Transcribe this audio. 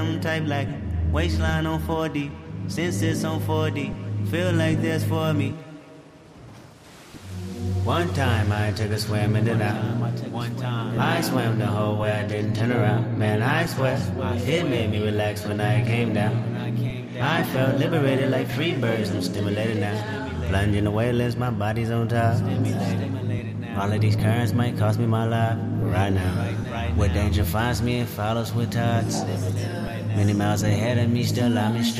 type like waistline on 4D, senses on 4D, feel like this for me. One time I took a swim in the night. I swam the whole way, I didn't turn around. Man, I swear, it made me relax when I came down. I felt liberated like free birds, I'm stimulated now. Plunging the wavelengths, my body's on top. All of these currents might cost me my life right now. Where danger finds me, it follows with tides. Many miles ahead of me, still I'm in stride.